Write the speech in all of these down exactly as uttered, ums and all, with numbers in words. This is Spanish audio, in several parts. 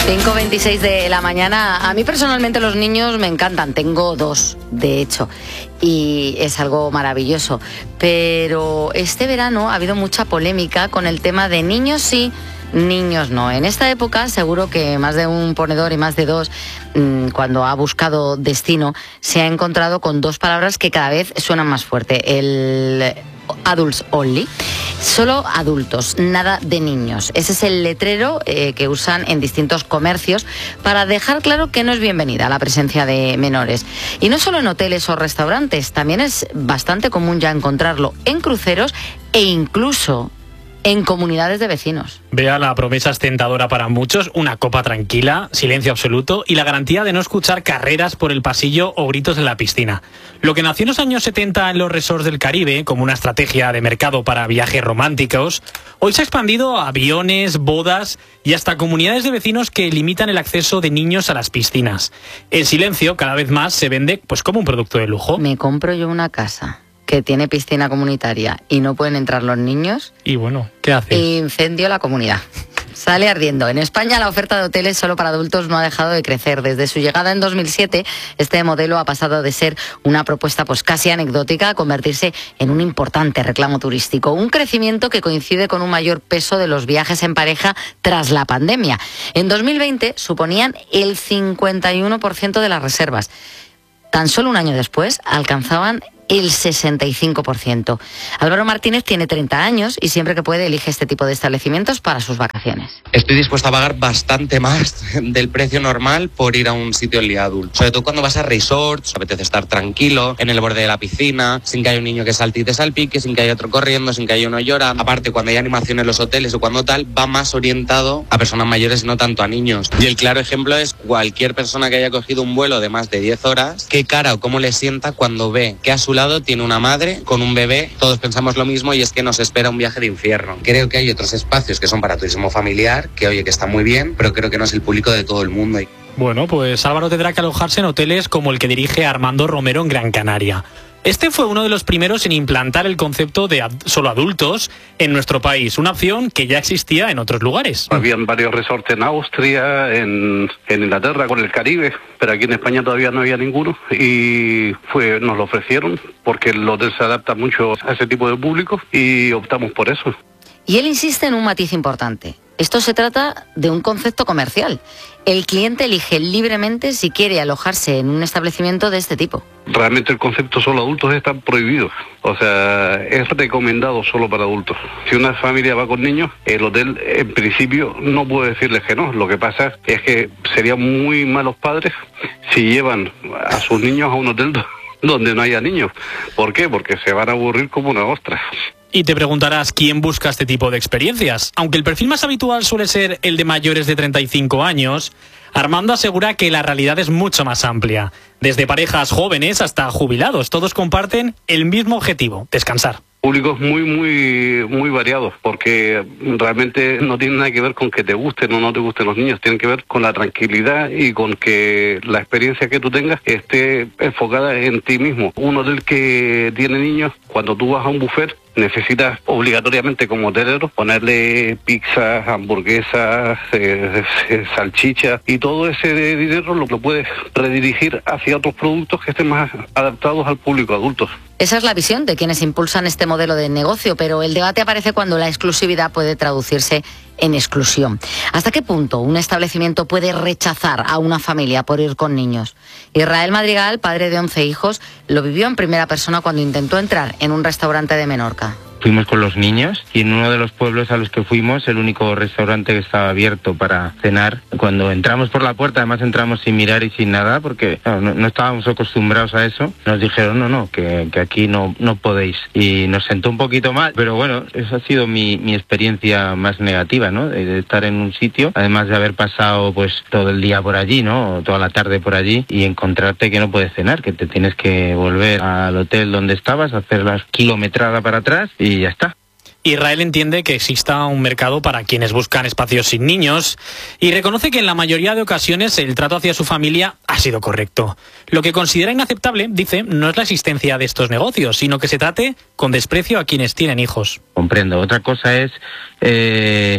cinco veintiséis de la mañana. A mí personalmente los niños me encantan. Tengo dos, de hecho, y es algo maravilloso. Pero este verano ha habido mucha polémica con el tema de niños sí, niños no. En esta época seguro que más de un ponedor y más de dos, cuando ha buscado destino, se ha encontrado con dos palabras que cada vez suenan más fuerte. El adults only. Solo adultos, nada de niños. Ese es el letrero eh, que usan en distintos comercios para dejar claro que no es bienvenida la presencia de menores. Y no solo en hoteles o restaurantes, también es bastante común ya encontrarlo en cruceros e incluso en comunidades de vecinos. Vea, la promesa es tentadora para muchos, una copa tranquila, silencio absoluto y la garantía de no escuchar carreras por el pasillo o gritos en la piscina. Lo que nació en los años setenta en los resorts del Caribe como una estrategia de mercado para viajes románticos, hoy se ha expandido a aviones, bodas y hasta comunidades de vecinos que limitan el acceso de niños a las piscinas. El silencio cada vez más se vende pues como un producto de lujo. Me compro yo una casa que tiene piscina comunitaria y no pueden entrar los niños. Y bueno, ¿qué haces? Incendio la comunidad. Sale ardiendo. En España la oferta de hoteles solo para adultos no ha dejado de crecer. Desde su llegada en dos mil siete, este modelo ha pasado de ser una propuesta pues casi anecdótica a convertirse en un importante reclamo turístico. Un crecimiento que coincide con un mayor peso de los viajes en pareja tras la pandemia. En dos mil veinte suponían el cincuenta y uno por ciento de las reservas. Tan solo un año después alcanzaban el sesenta y cinco por ciento. Álvaro Martínez tiene treinta años y siempre que puede elige este tipo de establecimientos para sus vacaciones. Estoy dispuesto a pagar bastante más del precio normal por ir a un sitio en adulto. Sobre todo cuando vas a resorts, apetece estar tranquilo, en el borde de la piscina, sin que haya un niño que salte y te salpique, sin que haya otro corriendo, sin que haya uno llorando. Aparte, cuando hay animación en los hoteles o cuando tal, va más orientado a personas mayores y no tanto a niños. Y el claro ejemplo es cualquier persona que haya cogido un vuelo de más de diez horas, qué cara o cómo le sienta cuando ve que a su lado tiene una madre con un bebé. Todos pensamos lo mismo y es que nos espera un viaje de infierno. Creo que hay otros espacios que son para turismo familiar, que oye que está muy bien, pero creo que no es el público de todo el mundo. Bueno, pues Álvaro tendrá que alojarse en hoteles como el que dirige Armando Romero en Gran Canaria. Este fue uno de los primeros en implantar el concepto de ad- solo adultos en nuestro país, una opción que ya existía en otros lugares. Habían varios resorts en Austria, en, en Inglaterra, con el Caribe, pero aquí en España todavía no había ninguno y fue, nos lo ofrecieron porque el hotel se adapta mucho a ese tipo de público y optamos por eso. Y él insiste en un matiz importante. Esto se trata de un concepto comercial. El cliente elige libremente si quiere alojarse en un establecimiento de este tipo. Realmente el concepto solo adultos está prohibido. O sea, es recomendado solo para adultos. Si una familia va con niños, el hotel en principio no puede decirles que no. Lo que pasa es que serían muy malos padres si llevan a sus niños a un hotel donde no haya niños. ¿Por qué? Porque se van a aburrir como una ostra. Y te preguntarás quién busca este tipo de experiencias. Aunque el perfil más habitual suele ser el de mayores de treinta y cinco años, Armando asegura que la realidad es mucho más amplia. Desde parejas jóvenes hasta jubilados, todos comparten el mismo objetivo, descansar. Públicos muy, muy, muy variados, porque realmente no tiene nada que ver con que te gusten o no te gusten los niños, tienen que ver con la tranquilidad y con que la experiencia que tú tengas esté enfocada en ti mismo. Un hotel que tiene niños, cuando tú vas a un buffet, necesitas obligatoriamente como hotelero ponerle pizzas, hamburguesas, eh, eh, salchichas y todo ese dinero lo, lo puedes redirigir hacia otros productos que estén más adaptados al público adulto. Esa es la visión de quienes impulsan este modelo de negocio, pero el debate aparece cuando la exclusividad puede traducirse en exclusión. ¿Hasta qué punto un establecimiento puede rechazar a una familia por ir con niños? Israel Madrigal, padre de once hijos, lo vivió en primera persona cuando intentó entrar en un restaurante de Menorca. Fuimos con los niños y en uno de los pueblos a los que fuimos, el único restaurante que estaba abierto para cenar, cuando entramos por la puerta, además entramos sin mirar y sin nada, porque claro, no, no estábamos acostumbrados a eso, nos dijeron no, no, que, que aquí no, no podéis. Y nos sentó un poquito mal, pero bueno, esa ha sido mi, mi experiencia más negativa, ¿no? De, de estar en un sitio, además de haber pasado pues todo el día por allí, ¿no? O toda la tarde por allí y encontrarte que no puedes cenar, que te tienes que volver al hotel donde estabas, hacer la kilometrada para atrás y y ya está. Israel entiende que exista un mercado para quienes buscan espacios sin niños y reconoce que en la mayoría de ocasiones el trato hacia su familia ha sido correcto. Lo que considera inaceptable, dice, no es la existencia de estos negocios, sino que se trate con desprecio a quienes tienen hijos. Comprendo. Otra cosa es... Eh...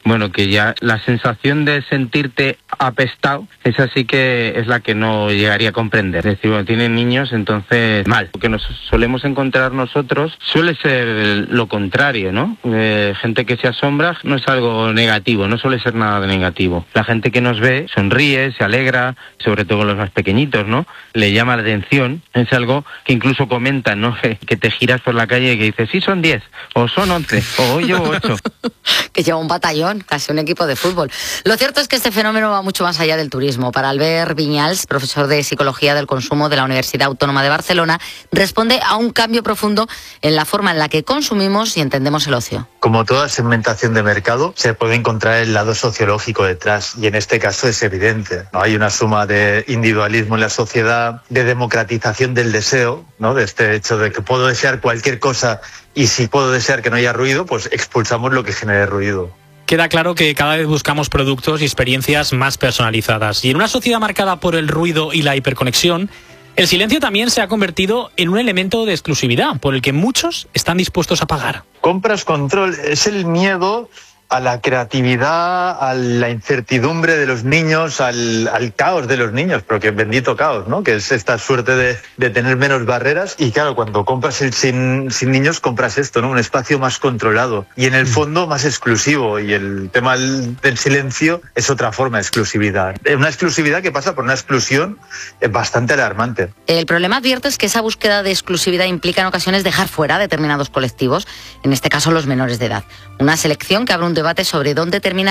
bueno, que ya la sensación de sentirte apestado, esa sí que es la que no llegaría a comprender. Es decir, bueno, tienen niños, entonces mal. Lo que nos solemos encontrar nosotros suele ser lo contrario, ¿no? Eh, gente que se asombra no es algo negativo, no suele ser nada de negativo. La gente que nos ve sonríe, se alegra, sobre todo los más pequeñitos, ¿no? Le llama la atención, es algo que incluso comentan, ¿no? Que, que te giras por la calle y que dices, sí, son diez, o son once, o hoy llevo ocho. Que lleva un batallón, casi un equipo de fútbol. Lo cierto es que este fenómeno va mucho más allá del turismo. Para Albert Viñals, profesor de Psicología del Consumo de la Universidad Autónoma de Barcelona, responde a un cambio profundo en la forma en la que consumimos y entendemos el ocio. Como toda segmentación de mercado, se puede encontrar el lado sociológico detrás, y en este caso es evidente, ¿no? Hay una suma de individualismo en la sociedad, de democratización del deseo, ¿no? De este hecho de que puedo desear cualquier cosa, y si puedo desear que no haya ruido, pues expulsamos lo que genere ruido. Queda claro que cada vez buscamos productos y experiencias más personalizadas. Y en una sociedad marcada por el ruido y la hiperconexión, el silencio también se ha convertido en un elemento de exclusividad, por el que muchos están dispuestos a pagar. Compras control, es el miedo a la creatividad, a la incertidumbre de los niños, al, al caos de los niños, pero que bendito caos, ¿no? Que es esta suerte de, de tener menos barreras. Y claro, cuando compras el sin, sin niños, compras esto, ¿no? Un espacio más controlado y en el fondo más exclusivo. Y el tema del, del silencio es otra forma de exclusividad. Una exclusividad que pasa por una exclusión bastante alarmante. El problema, advierte, es que esa búsqueda de exclusividad implica en ocasiones dejar fuera determinados colectivos, en este caso los menores de edad. Una selección que abre un debate sobre dónde termina